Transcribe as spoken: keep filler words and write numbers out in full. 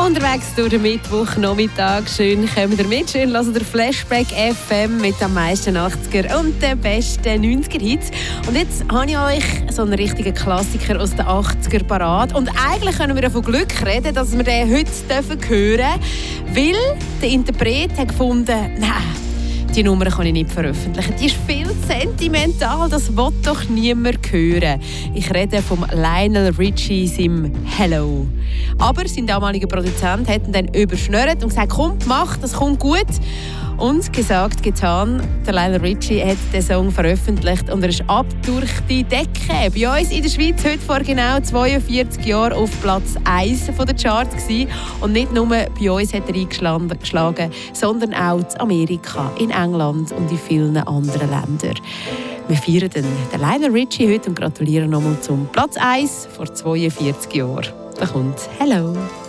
Unterwegs durch den Mittwochnachmittag. Schön kommt ihr mit, schön lasst ihr Flashback F M mit am meisten achtziger und den besten neunziger Hits. Und jetzt habe ich euch so einen richtigen Klassiker aus den achtziger parat. Und eigentlich können wir von Glück reden, dass wir den heute hören dürfen, weil der Interpret hat gefunden, nein, die Nummer kann ich nicht veröffentlichen. Die ist viel sentimental, das will doch niemand hören. Ich rede vom Lionel Richie, seinem Hello. Aber sein damaliger Produzent hat ihn dann überschnürt und gesagt, komm, mach, das kommt gut. Und gesagt, getan, der Lionel Richie hat den Song veröffentlicht und er ist ab durch die Decke. Bei uns in der Schweiz heute vor genau zweiundvierzig Jahren auf Platz eins der Charts gewesen. Und nicht nur bei uns hat er eingeschlagen, sondern auch in Amerika, in England und in vielen anderen Ländern. Wir feiern den, den Lionel Richie heute und gratulieren nochmal zum Platz eins vor zweiundvierzig Jahren. Da kommt Hello.